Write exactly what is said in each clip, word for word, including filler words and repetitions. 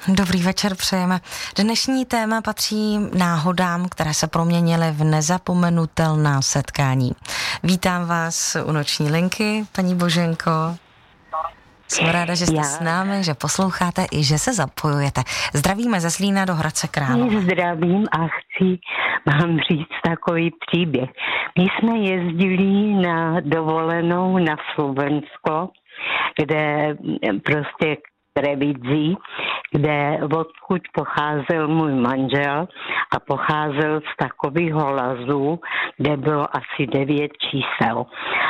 Dobrý večer přejeme. Dnešní téma patří náhodám, které se proměnily v nezapomenutelná setkání. Vítám vás u noční linky, paní Boženko. Jsem ráda, že jste Já. s námi, že posloucháte i že se zapojujete. Zdravíme ze Zlína do Hradce Králové. Zdravím a chci vám říct takový příběh. My jsme jezdili na dovolenou na Slovensko, kde prostě Trevidzi, kde odkud pocházel můj manžel a pocházel z takového lazu, kde bylo asi devět čísel.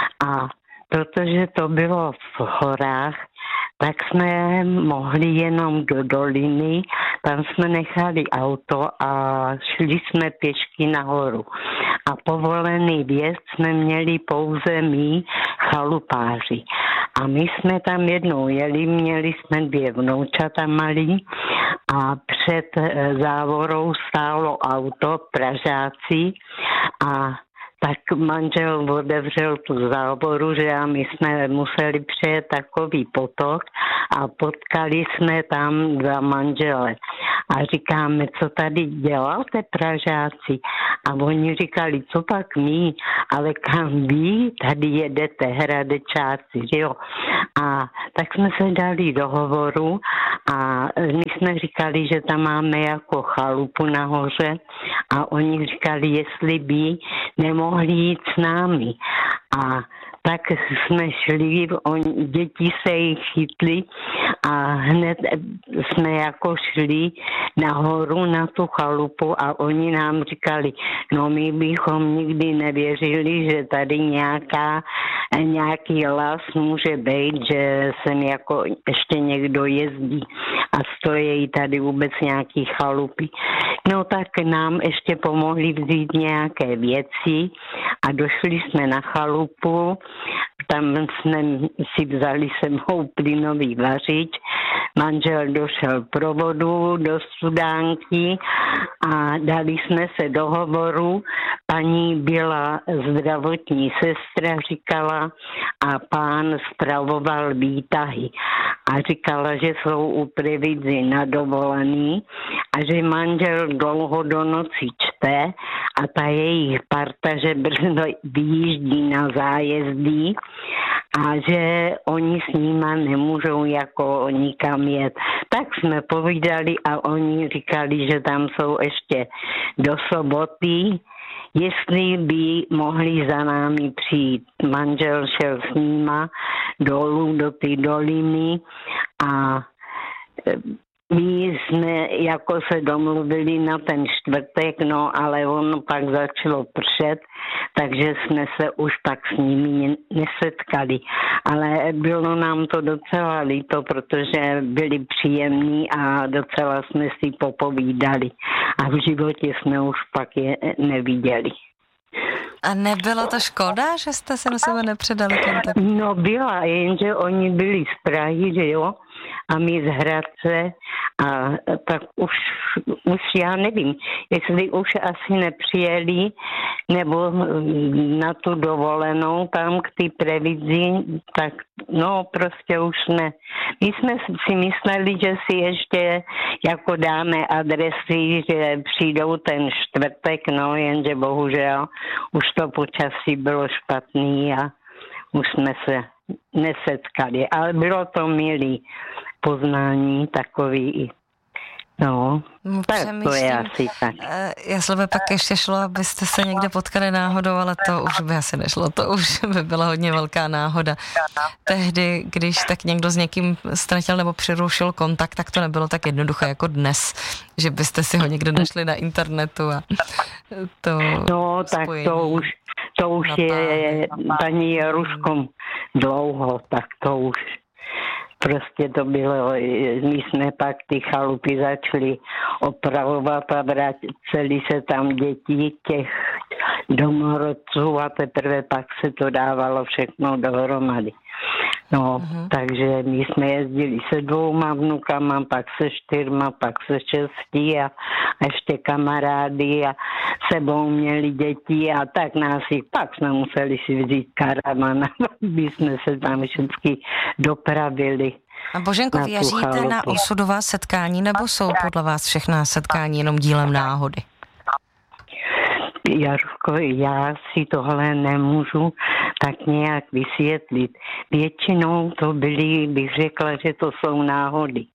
A protože to bylo v horách, tak jsme mohli jenom do doliny, tam jsme nechali auto a šli jsme pěšky nahoru. A povolený vjezd jsme měli pouze my, chalupáři. A my jsme tam jednou jeli, měli jsme dvě vnoučata malí a před závorou stálo auto, Pražáci, a tak manžel otevřel tu závoru, že a my jsme museli přejet takový potok a potkali jsme tam dva manžele. A říkáme, co tady děláte, Pražáci? A oni říkali, co pak my, ale kam vy tady jedete, Hradečáci, jo? A tak jsme se dali do hovoru a my jsme říkali, že tam máme jako chalupu nahoře a oni říkali, jestli by nemohli jít s námi. A tak jsme šli, on, děti se jich chytli a hned jsme jako šli nahoru na tu chalupu a oni nám říkali, no my bychom nikdy nevěřili, že tady nějaká, nějaký las může být, že sem jako ještě někdo jezdí a stojí tady vůbec nějaký chalupy. No tak nám ještě pomohli vzít nějaké věci a došli jsme na chalupu. Tam jsme si vzali sebou plynový vařič, manžel došel pro vodu do studánky a dali jsme se do hovoru. Paní byla zdravotní sestra, říkala, a pán spravoval výtahy. A říkala, že jsou u Trevidzi na dovolený a že manžel dlouho do noci čte a ta jejich parta, že brzo vyjíždí na zájezdy a že oni s nima nemůžou jako nikam jet. Tak jsme povídali a oni říkali, že tam jsou ještě do soboty, jestli by mohli za námi přijít. Manžel šel s nima dolů do ty doliny a my jsme jako se domluvili na ten čtvrtek, no ale ono pak začalo pršet, takže jsme se už pak s nimi nesetkali. Ale bylo nám to docela líto, protože byli příjemní a docela jsme si popovídali. A v životě jsme už pak je neviděli. A nebyla to škoda, že jste se na sebe nepředali kontakt? No byla, jenže oni byli z Prahy, že jo? A my z Hradce a tak už, už já nevím, jestli už asi nepřijeli nebo na tu dovolenou tam k ty Trevidzi, tak no prostě už ne. My jsme si mysleli, že si ještě jako dáme adresy, že přijdou ten čtvrtek, no jenže bohužel už to počasí bylo špatný a už jsme se nesetkali, ale bylo to milý poznání takový. No, tak to je asi tak. Jestli by pak ještě šlo, abyste se někde potkali náhodou, ale to už by asi nešlo, to už by byla hodně velká náhoda. Tehdy, když tak někdo s někým ztratil nebo přerušil kontakt, tak to nebylo tak jednoduché jako dnes, že byste si ho někde našli na internetu a to no, tak to už, to už je paní Ruskom dlouho, tak to už prostě to bylo, my jsme pak ty chalupy začali opravovat a vraceli se tam děti těch domorodců a teprve pak se to dávalo všechno dohromady. No, uh-huh. Takže my jsme jezdili se dvouma vnukama, pak se čtyřma, pak se šesti a ještě kamarády a sebou měli děti a tak nás jich, pak jsme museli si vzít karavan, aby jsme se tam všichni dopravili. A Boženko, na věříte na osudová setkání, nebo jsou podle vás všechna setkání jenom dílem náhody? Jarko, já si tohle nemůžu tak nějak vysvětlit. Většinou to byly, bych řekla, že to jsou náhody.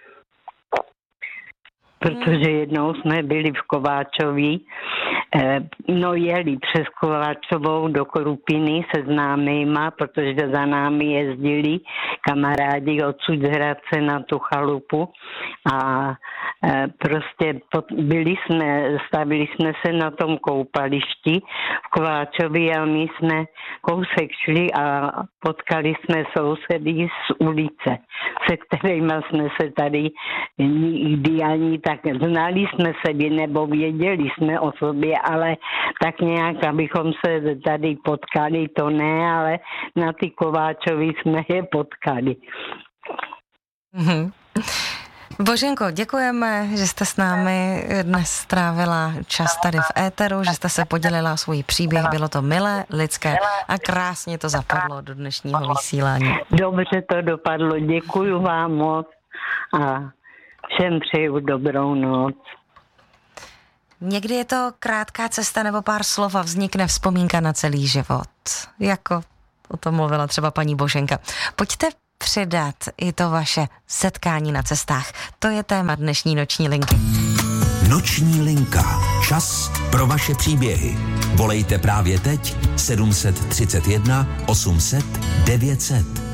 Protože jednou jsme byli v Kováčovi, no jeli přes Kováčovou do Krupiny se známýma, protože za námi jezdili kamarádi odsud z Hradce na tu chalupu a prostě byli jsme, stavili jsme se na tom koupališti v Kováčovi a my jsme kousek šli a potkali jsme sousedy z ulice, se kterými jsme se tady nikdy ani tak znali jsme sebe nebo věděli jsme o sobě, ale tak nějak, abychom se tady potkali, to ne, ale na ty Kováčovi jsme je potkali. Mm-hmm. Boženko, děkujeme, že jste s námi dnes strávila čas tady v éteru, že jste se podělila o svůj příběh, bylo to milé, lidské a krásně to zapadlo do dnešního vysílání. Dobře to dopadlo, děkuju vám moc a všem přeju dobrou noc. Někdy je to krátká cesta nebo pár slov a vznikne vzpomínka na celý život. Jako o tom mluvila třeba paní Boženka. Pojďte přidat i to vaše setkání na cestách. To je téma dnešní noční linky. Noční linka. Čas pro vaše příběhy. Volejte právě teď sedm set třicet jedna osm set devět set.